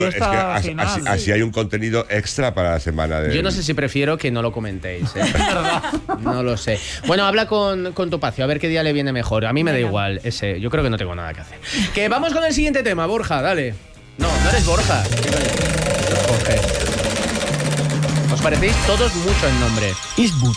Es que así hay un contenido extra para la semana de... Yo no sé si prefiero que no lo comentéis, ¿eh? No lo sé. Bueno, habla con Topacio, a ver qué día le viene mejor. A mí me da igual ese. Yo creo que no tengo nada que hacer. Que vamos con el siguiente tema, Borja, dale. No eres Borja. Jorge. ¿Os parecéis todos mucho el nombre? Eastwood.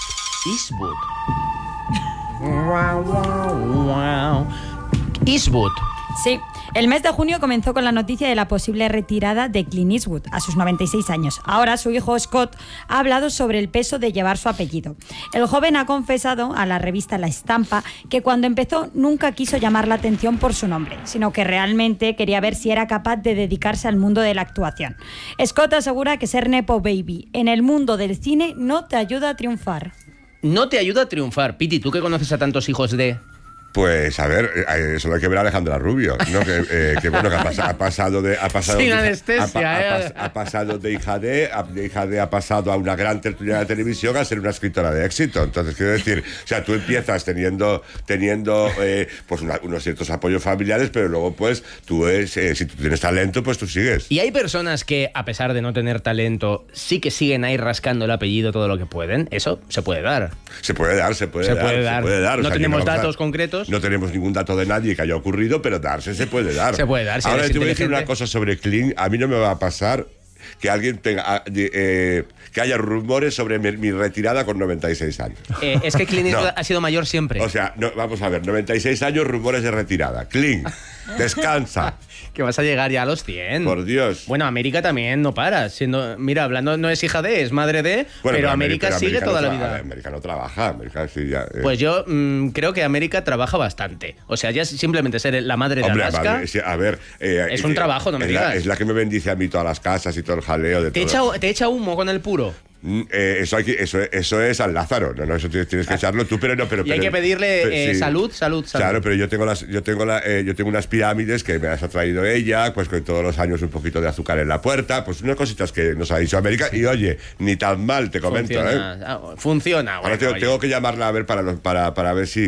Eastwood. Sí. El mes de junio comenzó con la noticia de la posible retirada de Clint Eastwood a sus 96 años. Ahora su hijo Scott ha hablado sobre el peso de llevar su apellido. El joven ha confesado a la revista La Estampa que cuando empezó nunca quiso llamar la atención por su nombre, sino que realmente quería ver si era capaz de dedicarse al mundo de la actuación. Scott asegura que ser nepo baby en el mundo del cine no te ayuda a triunfar. No te ayuda a triunfar. Piti, tú que conoces a tantos hijos de... Pues a ver, solo hay que ver a Alejandra Rubio, ¿no? Que bueno, que ha pasado de... Sin anestesia, ha pasado de hija de ha pasado a una gran tertuliana de televisión a ser una escritora de éxito. Entonces, quiero decir, o sea, tú empiezas teniendo pues unos ciertos apoyos familiares, pero luego pues tú si tú tienes talento, pues tú sigues. Y hay personas que, a pesar de no tener talento, sí que siguen ahí rascando el apellido todo lo que pueden. Eso se puede dar. Se puede dar. No tenemos datos concretos. No tenemos ningún dato de nadie que haya ocurrido, pero darse se puede dar. Se puede dar. Si ahora te voy a decir una cosa sobre Clint. A mí no me va a pasar que alguien tenga que haya rumores sobre mi retirada con 96 años. Es que Clint ha sido mayor siempre. O sea, vamos a ver, 96 años, rumores de retirada. Clint, descansa. Que vas a llegar ya a los 100. Por Dios. Bueno, América también no para. Mira, hablando, no es hija de, es madre de, bueno, pero América sigue toda la vida. América no trabaja, América sí ya... Pues yo creo que América trabaja bastante. O sea, ya simplemente ser la madre de Alaska... A ver... es un trabajo, no me digas. Es la que me bendice a mí todas las casas y todo el jaleo de todo. ¿Te echa humo con el puro? Eso es al Lázaro, no, eso tienes que echarlo tú, pero no, pero y hay que pedirle sí. salud. Claro, pero yo tengo unas pirámides que me has traído ella, pues con todos los años un poquito de azúcar en la puerta, pues unas cositas que nos ha dicho América y oye, ni tan mal, te comento. Funciona. Ahora tengo que llamarla a ver para ver si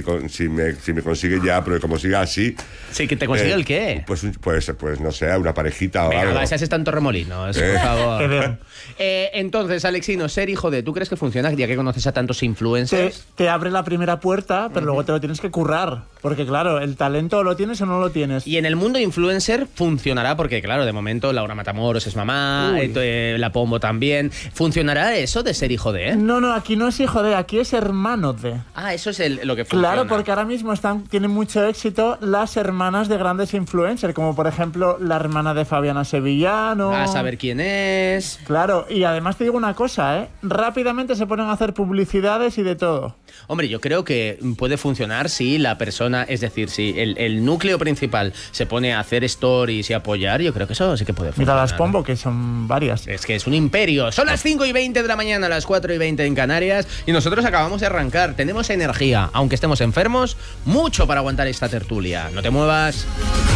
me consigue ya, pero como siga así. Sí, que te consigue el qué. Pues no sé, una parejita o venga, algo. Venga, seas tanto remolinos, por favor. Entonces, Alexino, ser hijo de, ¿tú crees que funciona ya que conoces a tantos influencers? Te abre la primera puerta, pero luego te lo tienes que currar. Porque claro, el talento lo tienes o no lo tienes. Y en el mundo influencer funcionará, porque claro, de momento Laura Matamoros es mamá, La Pombo también. ¿Funcionará eso de ser hijo de? No, aquí no es hijo de, aquí es hermano de. Ah, eso es lo que funciona. Claro, porque ahora mismo tienen mucho éxito las hermanas de grandes influencers, como por ejemplo la hermana de Fabiana Sevillano. A saber quién es. Claro, y además te digo una cosa, rápidamente se ponen a hacer publicidades y de todo. Hombre, yo creo que puede funcionar si la persona, es decir, si el núcleo principal se pone a hacer stories y apoyar, yo creo que eso sí que puede funcionar. Mira las Pombo, que son varias. Es que es un imperio. Son las 5:20 de la mañana, las 4:20 en Canarias, y nosotros acabamos de arrancar. Tenemos energía, aunque estemos enfermos, mucho para aguantar esta tertulia. No te muevas.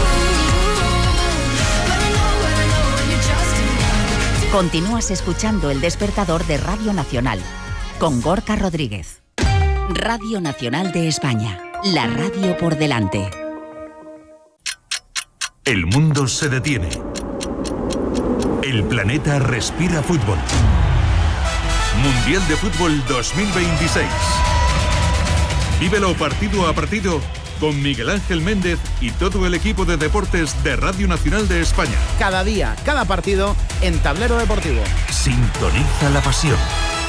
Continúas escuchando El Despertador de Radio Nacional con Gorka Rodríguez. Radio Nacional de España, la radio por delante. El mundo se detiene. El planeta respira fútbol. Mundial de Fútbol 2026. Vívelo partido a partido con Miguel Ángel Méndez y todo el equipo de deportes de Radio Nacional de España. Cada día, cada partido en Tablero Deportivo. Sintoniza la pasión.